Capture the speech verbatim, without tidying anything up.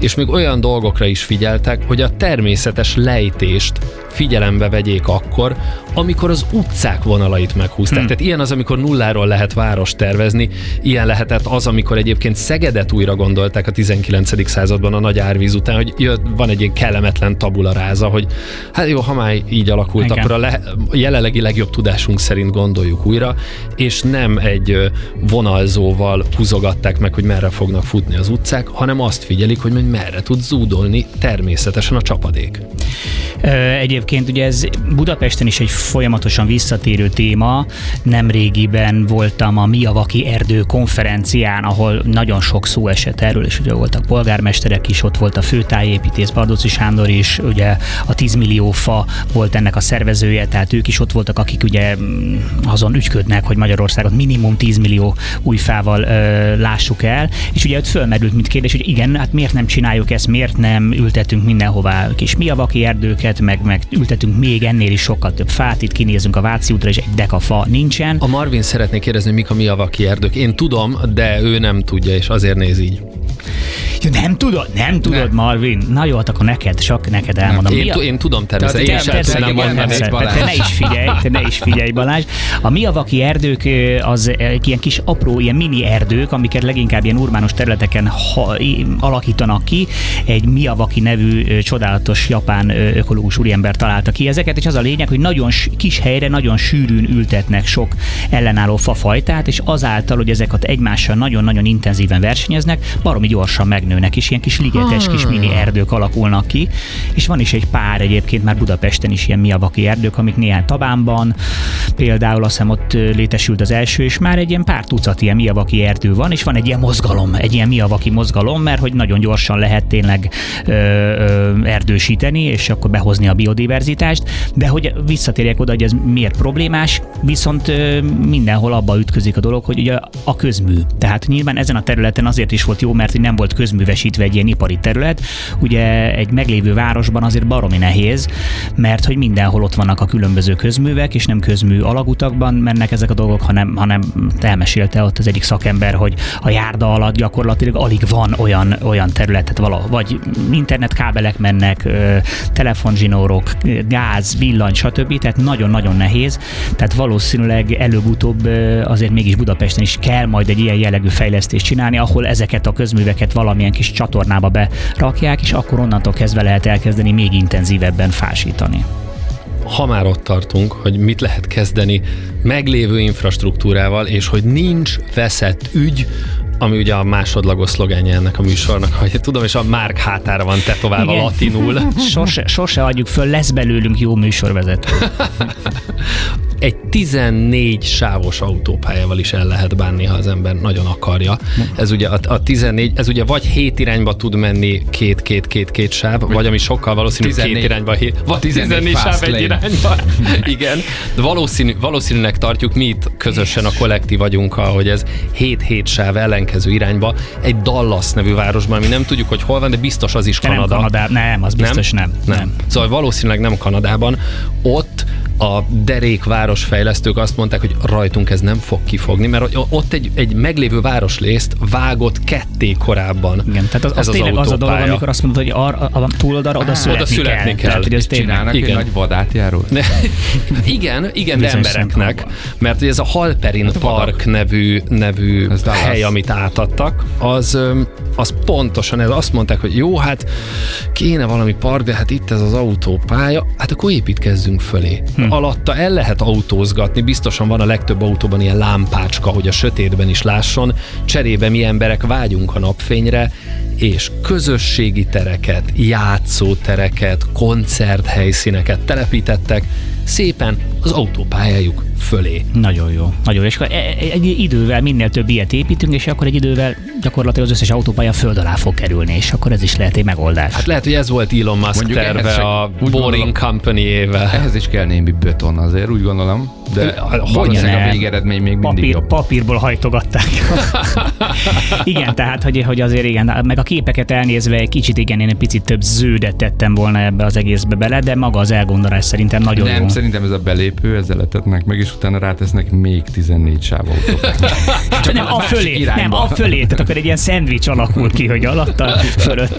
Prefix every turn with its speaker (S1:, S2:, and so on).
S1: és még olyan dolgokra is figyeltek, hogy a természetes lejtést figyelembe vegyék akkor, amikor az utcák vonalait meghúzták. Hmm. Tehát ilyen az, amikor nulláról lehet várost tervezni, ilyen lehetett az, amikor egyébként Szegedet újra gondolták a tizenkilencedik században a nagy árvíz után, hogy jött, van egy ilyen kellemetlen tabula ráza, hogy hát jó, ha már így alakult, igen, akkor a le, jelenlegi legjobb tudásunk szerint gondoljuk újra, és nem egy vonalzóval húzogatták meg, hogy merre fognak futni az utcák, hanem azt figyelik, hogy merre tud zúdolni természetesen a csapadék.
S2: Egyébként ugye ez Budapesten is egy folyamatosan visszatérő téma. Nemrégiben voltam a Miavaki Erdő konferencián, ahol nagyon sok szó esett erről, és ugye voltak polgármesterek is, ott volt a főtájépítész Bardóczy Sándor is, ugye a tíz millió fa volt ennek a szervezője, tehát ők is ott voltak, akik ugye azon ügyködnek, hogy Magyarországot minimum tíz millió új fával ö, lássuk el, és ugye ott fölmerült mint kérdés, hogy igen, hát miért nem csináljuk ezt, miért nem ültetünk mindenhová kis Miavaki erdőket, meg, meg ültetünk még ennél is sokkal több fát, itt kinézünk a Váci útra, és egy deka fa nincsen.
S1: A Marvin szeretné kérdezni, hogy mik a Miavaki erdők. Én tudom, de ő nem tudja, és azért néz így.
S2: Ja, nem tudod, nem tudod, nem. Marvin. Na jó, hát akkor neked, csak neked elmondom.
S1: Én, t- én tudom természetesen. Én
S2: sem tudom mondani. Te ne is figyelj, te ne is figyelj, Balázs. A Miavaki erdők az ilyen kis apró, ilyen mini erdők, amiket leginkább ilyen urbánus területeken ha, alakítanak ki. Egy Miavaki nevű csodálatos japán ökológus úriember találta ki ezeket, és az a lényeg, hogy nagyon kis helyre, nagyon sűrűn ültetnek sok ellenálló fafajtát, és azáltal, hogy ezeket egymással nagyon-nagyon intenzíven versenyeznek, baromi gyorsan megnőnek, és ilyen kis ligetes, kis mini erdők alakulnak ki, és van is egy pár egyébként már Budapesten is ilyen Miavaki erdők, amik néhány Tabánban, például azt hiszem ott létesült az első, és már egy ilyen pár tucat ilyen Miavaki erdő van, és van egy ilyen mozgalom, egy ilyen Miavaki mozgalom, mert hogy nagyon gyorsan lehet tényleg ö, ö, erdősíteni, és akkor behozni a biodiverzitást, de hogy visszatérjek oda, hogy ez miért problémás, viszont ö, mindenhol abba ütközik a dolog, hogy ugye a közmű. Tehát nyilván ezen a területen azért is volt jó, mert nem volt közművesítve egy ilyen ipari terület. Ugye egy meglévő városban azért baromi nehéz, mert hogy mindenhol ott vannak a különböző közművek, és nem közmű alagutakban mennek ezek a dolgok, hanem, hanem elmesélte ott az egyik szakember, hogy a járda alatt gyakorlatilag alig van olyan, olyan területet valahol, vagy internetkábelek mennek, telefonzsinórok, gáz, villany, stb. Tehát nagyon-nagyon nehéz. Tehát valószínűleg előbb-utóbb azért mégis Budapesten is kell majd egy ilyen jellegű fejlesztést csinálni, ahol ezeket a közműveket valamilyen kis csatornába berakják, és akkor onnantól kezdve lehet elkezdeni még intenzívebben fásítani.
S1: Ha már ott tartunk, hogy mit lehet kezdeni meglévő infrastruktúrával, és hogy nincs veszett ügy, ami ugye a másodlagos szlogenje ennek a műsornak, hogy tudom, és a márk hátára van tetoválva latinul.
S2: Sose, sose adjuk föl, lesz belőlünk jó műsorvezető.
S1: Egy tizennégy sávos autópályával is el lehet bánni, ha az ember nagyon akarja. Ez ugye a, a tizennégy, ez ugye vagy hét irányba tud menni két-két-két-két sáv, vagy ami sokkal valószínűbb két irányba, hét, vagy tizennégy sáv egy irányba. Igen, de valószínű, valószínűnek tartjuk, mi itt közösen a kollektív vagyunk, hogy ez hét-hét sáv ellenkező irányba, egy Dallas nevű városban, ami nem tudjuk, hogy hol van, de biztos az is Kanada.
S2: Nem, Kanadá, nem, az biztos nem. Nem.
S1: nem. nem. Szóval valószínűleg nem Kanadában. Ott a derék városfejlesztők azt mondták, hogy rajtunk ez nem fog kifogni, mert ott egy, egy meglévő városrészt vágott ketté korábban.
S2: Igen, tehát az, az, az tényleg az a dolog, amikor azt mondod, hogy ar, a túloldalra oda,
S1: oda születni kell. kell. Tehát,
S3: hogy ez csinálnak igen. egy nagy vadátjárót?
S1: igen, igen, de embereknek. Mert ez a Halperin hát Park nevű, nevű hely, amit átadtak, az, az pontosan ez. Azt mondták, hogy jó, hát kéne valami park, de hát itt ez az autópálya, hát akkor építkezzünk fölé. Hm. Alatta el lehet autózgatni, biztosan van a legtöbb autóban ilyen lámpácska, hogy a sötétben is lásson, cserébe mi emberek vágyunk a napfényre, és közösségi tereket, játszótereket, koncerthelyszíneket telepítettek szépen az autópályájuk fölé.
S2: Nagyon jó. Nagyon jó. És akkor egy idővel minél több ilyet építünk, és akkor egy idővel gyakorlatilag az összes autópálya föld alá fog kerülni, és akkor ez is lehet egy megoldás.
S1: Hát lehet, hogy ez volt Elon Musk mondjuk terve a Boring Company-ével.
S3: Ehhez is kell némi beton azért, úgy gondolom. De valószínűleg a végeredmény még mindig
S2: Papír,
S3: jobb.
S2: Papírból hajtogatták. Igen, tehát, hogy, hogy azért igen, meg a képeket elnézve egy kicsit igen, én egy picit több zöldet tettem volna ebbe az egészbe bele, de maga az elgondolás szerintem nagyon
S3: Nem,
S2: jó.
S3: szerintem ez a belépő, ezzel letetnek meg, és utána rátesznek még tizennégy sáv autópályát.
S2: Nem, a fölé, nem, a fölé, tehát akkor egy ilyen szendvics alakul ki, hogy alatta, fölött